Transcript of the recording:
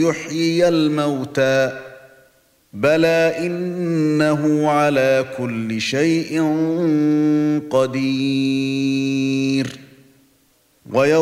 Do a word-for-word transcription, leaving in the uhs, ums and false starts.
يحيي الموتى بلى إنه على كل شيء قدير. ويوم